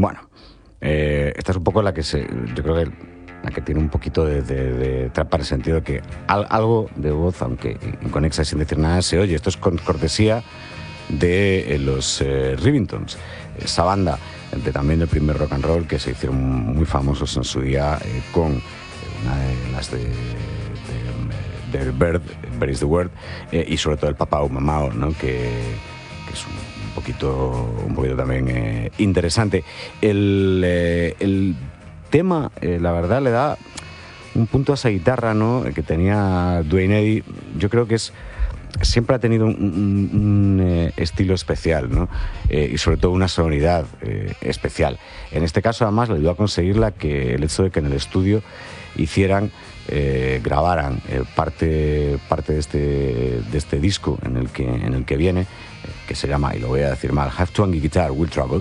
Bueno, esta es un poco yo creo que la que tiene un poquito de trampa, en el sentido de que algo de voz, aunque inconexa y sin decir nada, se oye. Esto es cortesía de los Rivingtons, esa banda también del primer rock and roll, que se hicieron muy famosos en su día con una de las de Bird is the Word, y sobre todo el Papao Mamao, ¿no? que es un poquito también interesante. El tema, la verdad, le da un punto a esa guitarra, ¿no?, que tenía Duane Eddy. Yo creo que siempre ha tenido un estilo especial, ¿no? Y sobre todo una sonoridad especial. En este caso, además, le ayudó a conseguirla el hecho de que en el estudio grabaran parte de este disco en el que viene, que se llama, y lo voy a decir mal, Have Twangy Guitar Will Trouble,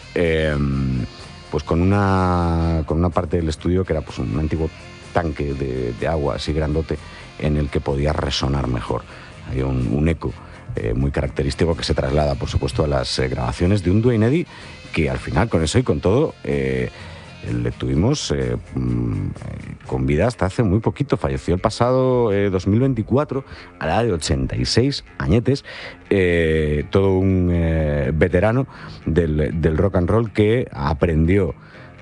pues con una parte del estudio que era pues un antiguo tanque de agua así grandote, en el que podía resonar mejor. Había un eco muy característico que se traslada, por supuesto, a las grabaciones de un Duane Eddy, que al final, con eso y con todo, le tuvimos con vida hasta hace muy poquito. Falleció el pasado 2024 a la edad de 86 añetes, todo un veterano del rock and roll, que aprendió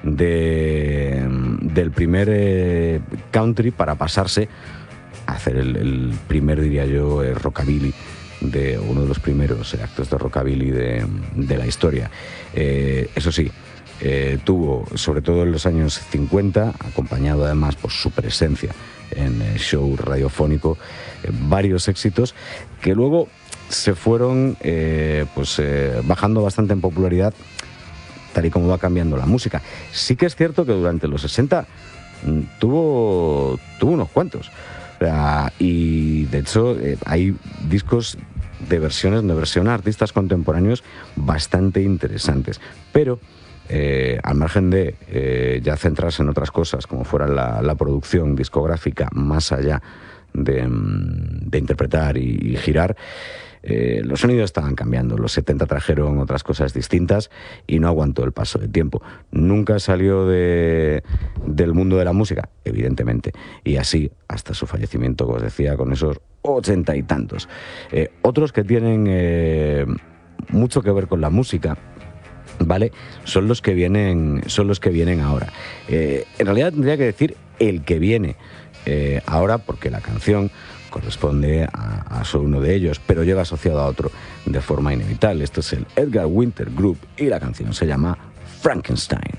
del primer country para pasarse a hacer el primer, diría yo, rockabilly, de uno de los primeros actos de rockabilly de la historia. Eso sí, tuvo, sobre todo en los años 50, acompañado además por su presencia en show radiofónico, varios éxitos que luego se fueron bajando bastante en popularidad, tal y como va cambiando la música. Sí que es cierto que durante los 60 tuvo unos cuantos. Y de hecho hay discos de versión a artistas contemporáneos bastante interesantes, pero al margen de ya centrarse en otras cosas, como fuera la producción discográfica, más allá de interpretar y girar, los sonidos estaban cambiando. Los 70 trajeron otras cosas distintas y no aguantó el paso del tiempo. Nunca salió del mundo de la música, evidentemente, y así hasta su fallecimiento, como os decía, con esos 80 y tantos. Otros que tienen mucho que ver con la música, ¿vale?, son los que vienen ahora. En realidad tendría que decir el que viene ahora, porque la canción corresponde a solo uno de ellos, pero lleva asociado a otro de forma inevitable. Esto es el Edgar Winter Group y la canción se llama Frankenstein.